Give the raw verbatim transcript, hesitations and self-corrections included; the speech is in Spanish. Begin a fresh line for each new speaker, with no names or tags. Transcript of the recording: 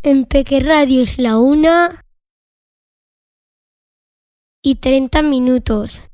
En Peque Radio es la una y treinta minutos.